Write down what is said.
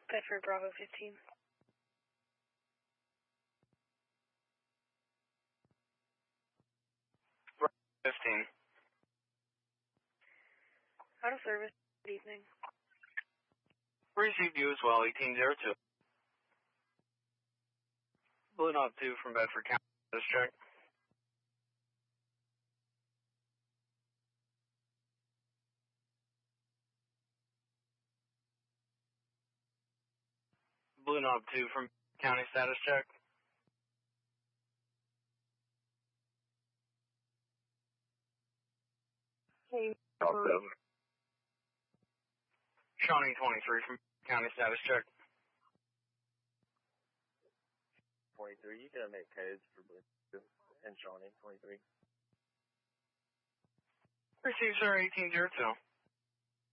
Bedford Bravo 15. Bravo 15. Out of service. Good evening. Received you as well, 1802. Blue Knob 2 from Bedford County. Status check. Blue Knob 2 from County. Status check. Hey, Shawnee 23 from County. Status check. 23, you can make codes for Blue and Shawnee 23. Received, sir, 1802.